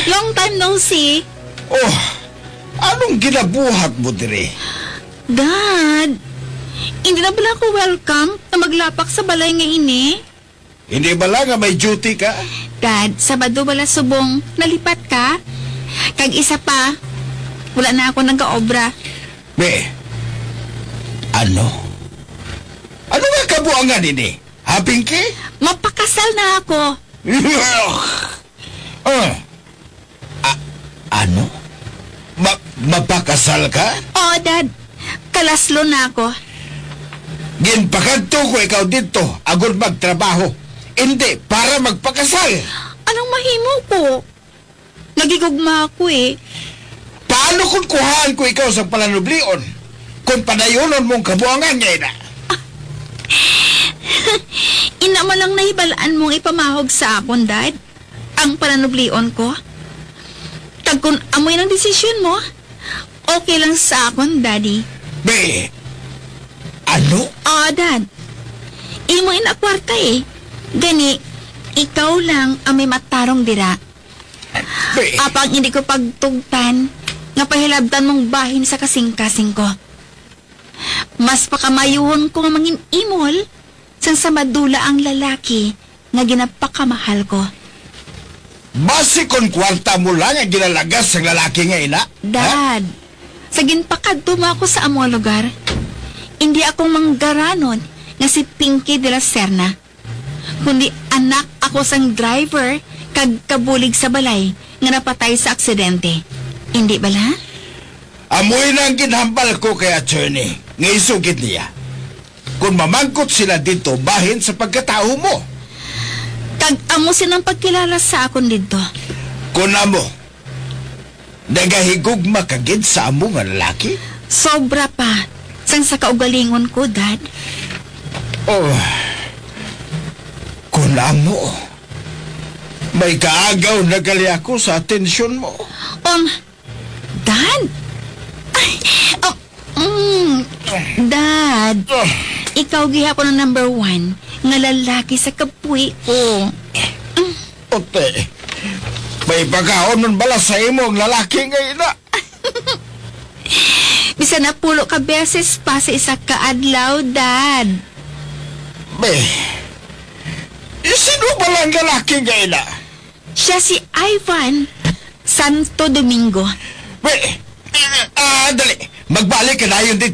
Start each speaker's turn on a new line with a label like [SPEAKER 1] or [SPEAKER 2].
[SPEAKER 1] Long time no see.
[SPEAKER 2] Oh, anong ginabuhat mo dire?
[SPEAKER 1] Dad, hindi na bala ako welcome na maglapak sa balay nga ini?
[SPEAKER 2] Hindi ba lang nga may duty ka?
[SPEAKER 1] Dad, Sabado bala subong, nalipat ka? Kag isa pa, wala na ako nag-aobra.
[SPEAKER 2] Be, ano? Ano nga kabuangan ini? Ha, Pinky?
[SPEAKER 1] Mapakasal na ako.
[SPEAKER 2] Ano? Mapakasal ka?
[SPEAKER 1] Oo, Dad. Kalaslo na ako.
[SPEAKER 2] Ginpakadto ko ikaw dito, agad magtrabaho. Hindi, para magpakasal.
[SPEAKER 1] Anong mahimo ko? Nagigugma ako eh.
[SPEAKER 2] Paano kung kuhaan ko ikaw sa palanublion? Kung padayonon mong kabuangan ngayon na?
[SPEAKER 1] Ina mo lang nahibalaan mong ipamahog sa akon, Dad. Ang pananublion ko. Tag kung amoy ng desisyon mo, okay lang sa akon, Daddy.
[SPEAKER 2] Be, ano?
[SPEAKER 1] Oo, Dad. Imo inakwarta eh. Gani, ikaw lang ang may matarong dira.
[SPEAKER 2] Be,
[SPEAKER 1] Apang hindi ko pagtugtan, nga pahilabtan mong bahin sa kasing-kasing ko. Mas pakamayuhon ko nga mangin imol, sang sa madula ang lalaki nga ginapakamahal ko.
[SPEAKER 2] base kon kwarta mo lang ang ginalagas ng lalaki nga ina?
[SPEAKER 1] Dad, sa ginpakadto mo ako sa among lugar, hindi akong manggaranon nga si Pinky de la Serna, kundi anak ako sang driver kag kabulig sa balay nga napatay sa aksidente. Hindi bala?
[SPEAKER 2] Amoy na ang ginhambal ko kay attorney, nga isugid niya. Kung mamangkot sila dito, bahin sa pagkatao mo.
[SPEAKER 1] Kag amo sinang pagkilala sa akon dito.
[SPEAKER 2] Kung amo, nagahigugma kagid sa amo nga lalaki?
[SPEAKER 1] Sobra pa. Sang sa kaugalingon ko, Dad.
[SPEAKER 2] Oh, kung amo, may kaagaw na gali ako sa atensyon mo.
[SPEAKER 1] Dad? Ay, Dad, ikaw gihapon ang number 1 nga lalaki sa kapuy ko.
[SPEAKER 2] Ote, may pagkaon nun bala sa imo ang lalaki nga ina.
[SPEAKER 1] Bisa na pulo ka beses pa sa isa ka adlaw, Dad.
[SPEAKER 2] Be, sino ba lang lalaki nga ina?
[SPEAKER 1] Siya si Ivan Santo Domingo.
[SPEAKER 2] Be, dali, magbalik ka na yun dito.